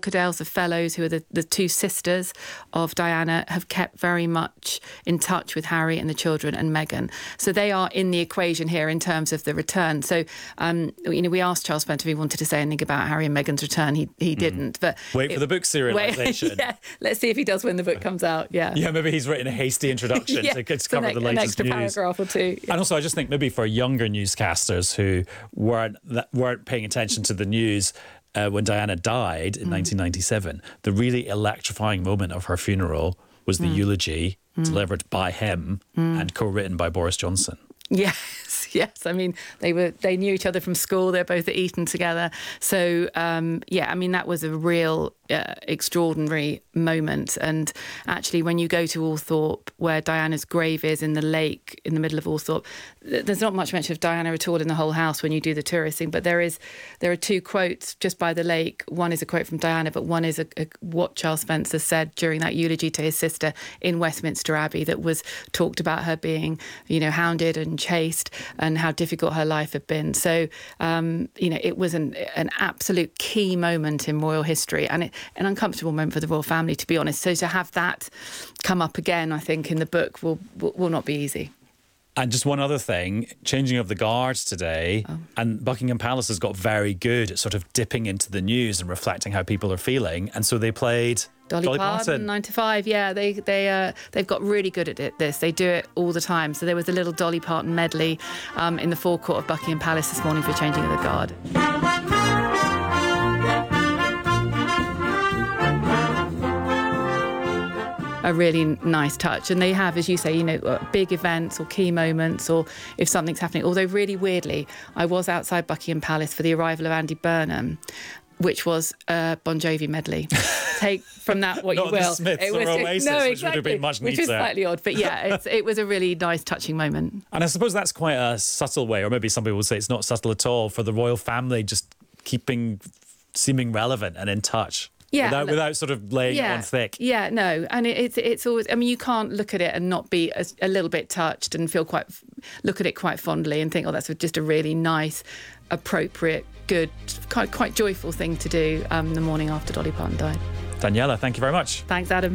Corkadales, the fellows, who are the two sisters of Diana, have kept very much in touch with Harry and the children and Meghan. So they are in the equation here in terms of the return. So, we asked Charles Spencer if he wanted to say anything about Harry and Meghan's return. He didn't. But wait for the book serialisation. Yeah, let's see if he does when the book comes out. Yeah, maybe he's written a hasty introduction to cover the latest an extra news. Paragraph or two. Yeah. And also, I just think maybe for younger newscasters who weren't paying attention to the news when Diana died in 1997, the really electrifying moment of her funeral was the eulogy delivered by him and co-written by Boris Johnson. Yes. I mean, they knew each other from school. They're both at Eton together. So, that was a real extraordinary moment. And actually, when you go to Althorpe, where Diana's grave is in the lake in the middle of Althorpe, there's not much mention of Diana at all in the whole house when you do the touristing. But there are two quotes just by the lake. One is a quote from Diana, but one is what Charles Spencer said during that eulogy to his sister in Westminster Abbey, that was talked about her being, hounded and chased, and how difficult her life had been. So, it was an absolute key moment in royal history, and an uncomfortable moment for the royal family, to be honest. So to have that come up again, I think, in the book will not be easy. And just one other thing, changing of the guards today, and Buckingham Palace has got very good at sort of dipping into the news and reflecting how people are feeling, and so they played Dolly Parton, 9 to 5. Yeah, they've got really good at this. They do it all the time. So there was a little Dolly Parton medley in the forecourt of Buckingham Palace this morning for changing of the guard. A really nice touch. And they have, as you say, big events or key moments, or if something's happening. Although really weirdly, I was outside Buckingham Palace for the arrival of Andy Burnham, which was a Bon Jovi medley. Take from that what you will. Not the Smiths or Oasis, which would have been much neater. Which is slightly odd, but yeah, it was a really nice, touching moment. And I suppose that's quite a subtle way, or maybe some people would say it's not subtle at all, for the royal family just seeming relevant and in touch. Yeah, without sort of laying it on thick. Yeah, no, and it's always. I mean, you can't look at it and not be a little bit touched and look at it quite fondly and think, that's just a really nice, appropriate, good, quite joyful thing to do the morning after Dolly Parton died. Daniela, thank you very much. Thanks, Adam.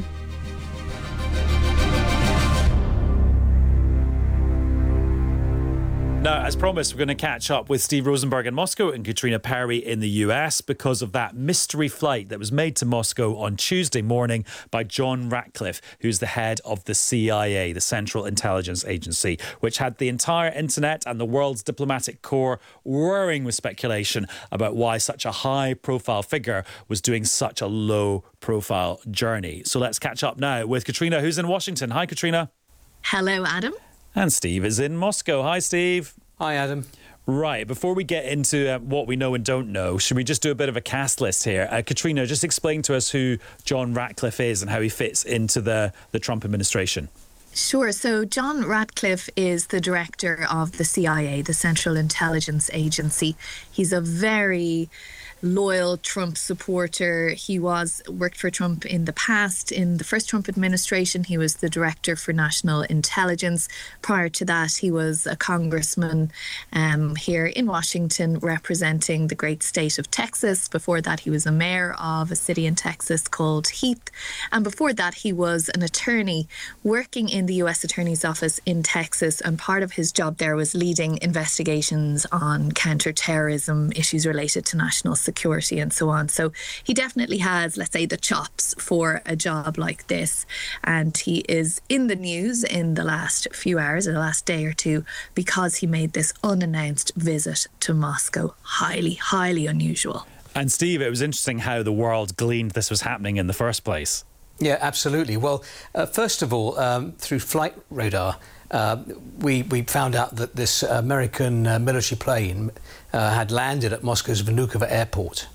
Now, as promised, we're going to catch up with Steve Rosenberg in Moscow and Katrina Perry in the US because of that mystery flight that was made to Moscow on Tuesday morning by John Ratcliffe, who's the head of the CIA, the Central Intelligence Agency, which had the entire internet and the world's diplomatic corps whirring with speculation about why such a high-profile figure was doing such a low-profile journey. So let's catch up now with Katrina, who's in Washington. Hi, Katrina. Hello, Adam. And Steve is in Moscow. Hi, Steve. Hi, Adam. Right, before we get into what we know and don't know, should we just do a bit of a cast list here? Katrina, just explain to us who John Ratcliffe is and how he fits into the Trump administration. Sure. So John Ratcliffe is the director of the CIA, the Central Intelligence Agency. He's a very loyal Trump supporter. He worked for Trump in the past. In the first Trump administration, he was the director for national intelligence. Prior to that, he was a congressman here in Washington representing the great state of Texas. Before that, he was a mayor of a city in Texas called Heath. And before that, he was an attorney working in the U.S. Attorney's Office in Texas. And part of his job there was leading investigations on counterterrorism, issues related to national security and so on. So he definitely has, let's say, the chops for a job like this. And he is in the news in the last few hours, in the last day or two, because he made this unannounced visit to Moscow. Highly, highly unusual. And Steve, it was interesting how the world gleaned this was happening in the first place. Yeah, absolutely. Well, first of all, through flight radar, we found out that this American military plane had landed at Moscow's Vnukovo airport.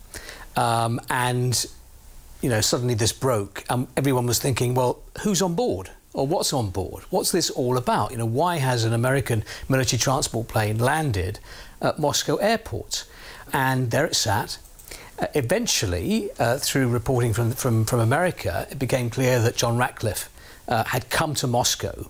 And, suddenly this broke. Everyone was thinking, well, who's on board? Or what's on board? What's this all about? Why has an American military transport plane landed at Moscow airport? And there it sat. Eventually, through reporting from America, it became clear that John Ratcliffe had come to Moscow.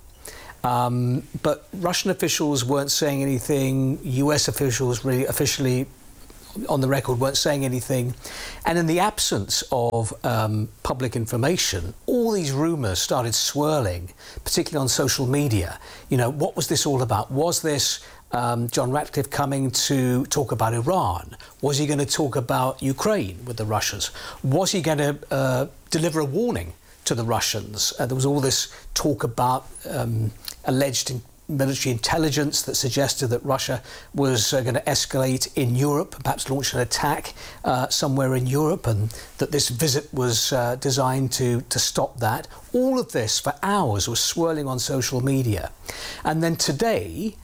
But Russian officials weren't saying anything. US officials really officially on the record weren't saying anything. And in the absence of public information, all these rumours started swirling, particularly on social media. You know, what was this all about? Was this John Ratcliffe coming to talk about Iran? Was he going to talk about Ukraine with the Russians? Was he going to deliver a warning to the Russians? There was all this talk about alleged military intelligence that suggested that Russia was going to escalate in Europe, perhaps launch an attack somewhere in Europe, and that this visit was designed to stop that. All of this for hours was swirling on social media. And then today,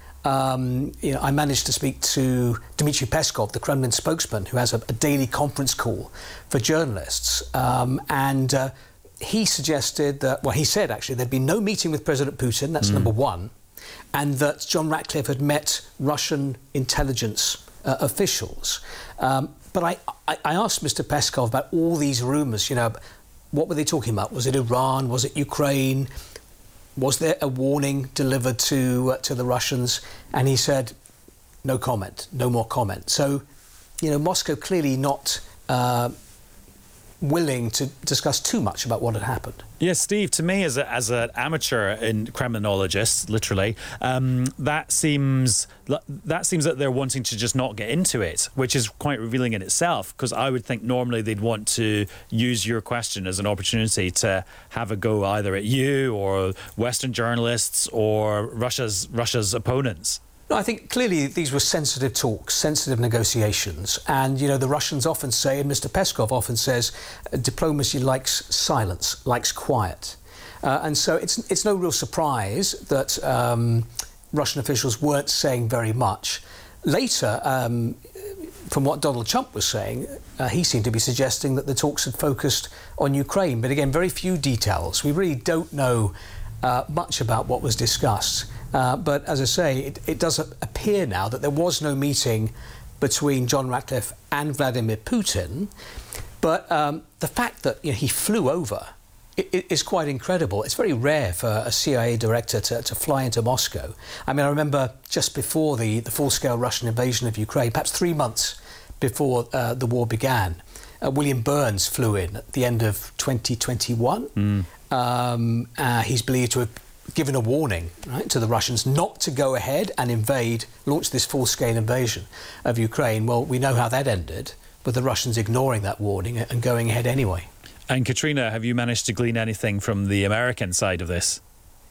I managed to speak to Dmitry Peskov, the Kremlin spokesman, who has a daily conference call for journalists. And he suggested that, well, he said actually there'd been no meeting with President Putin, that's number one, and that John Ratcliffe had met Russian intelligence officials. But I asked Mr. Peskov about all these rumours, what were they talking about? Was it Iran? Was it Ukraine? Was there a warning delivered to the Russians? And he said, no comment, no more comment. So, Moscow clearly not willing to discuss too much about what had happened. Yes, Steve, to me as an amateur in criminologist, literally, that seems that they're wanting to just not get into it, which is quite revealing in itself, because I would think normally they'd want to use your question as an opportunity to have a go either at you or Western journalists or Russia's opponents. No, I think clearly these were sensitive talks, sensitive negotiations. And, the Russians often say, and Mr. Peskov often says, diplomacy likes silence, likes quiet. And so it's no real surprise that Russian officials weren't saying very much. Later, from what Donald Trump was saying, he seemed to be suggesting that the talks had focused on Ukraine. But again, very few details. We really don't know much about what was discussed. But as I say, it does appear now that there was no meeting between John Ratcliffe and Vladimir Putin. But the fact that he flew over is quite incredible. It's very rare for a CIA director to fly into Moscow. I mean, I remember just before the full-scale Russian invasion of Ukraine, perhaps 3 months before the war began, William Burns flew in at the end of 2021. He's believed to have given a warning, right, to the Russians not to go ahead and launch this full-scale invasion of Ukraine. Well, we know how that ended, with the Russians ignoring that warning and going ahead anyway. And Katrina, have you managed to glean anything from the American side of this?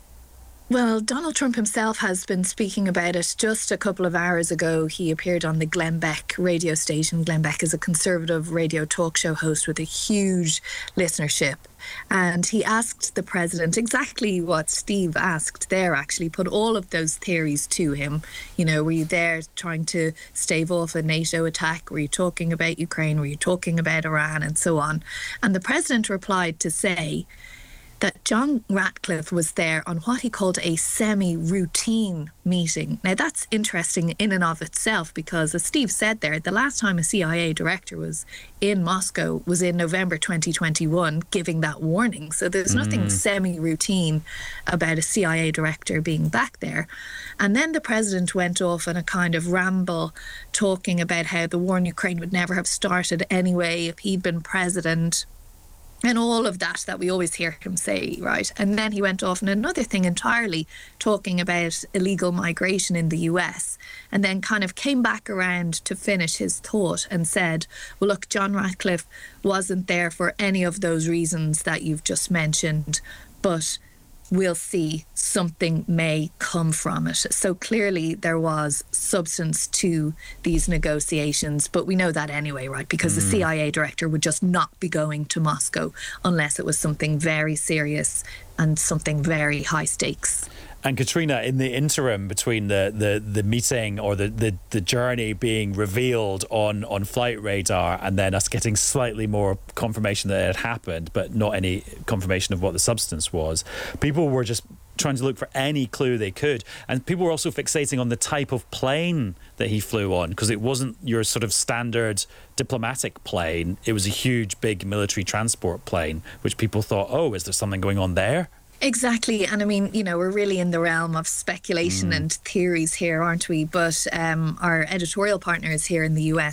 Well, Donald Trump himself has been speaking about it. Just a couple of hours ago, he appeared on the Glenn Beck radio station. Glenn Beck is a conservative radio talk show host with a huge listenership. And he asked the president exactly what Steve asked there, actually, put all of those theories to him. Were you there trying to stave off a NATO attack? Were you talking about Ukraine? Were you talking about Iran? And so on. And the president replied to say that John Ratcliffe was there on what he called a semi-routine meeting. Now, that's interesting in and of itself because, as Steve said there, the last time a CIA director was in Moscow was in November 2021, giving that warning. So there's nothing semi-routine about a CIA director being back there. And then the president went off on a kind of ramble talking about how the war in Ukraine would never have started anyway if he'd been president. And all of that we always hear him say, right? And then he went off on another thing entirely, talking about illegal migration in the US, and then kind of came back around to finish his thought and said, well, look, John Ratcliffe wasn't there for any of those reasons that you've just mentioned, but we'll see, something may come from it. So clearly there was substance to these negotiations, but we know that anyway, right? Because the CIA director would just not be going to Moscow unless it was something very serious and something very high stakes. And Katrina, in the interim between the meeting or the journey being revealed on flight radar and then us getting slightly more confirmation that it had happened, but not any confirmation of what the substance was, people were just trying to look for any clue they could. And people were also fixating on the type of plane that he flew on, because it wasn't your sort of standard diplomatic plane. It was a huge, big military transport plane, which people thought, oh, is there something going on there? Exactly. And I mean, we're really in the realm of speculation and theories here, aren't we? But our editorial partners here in the US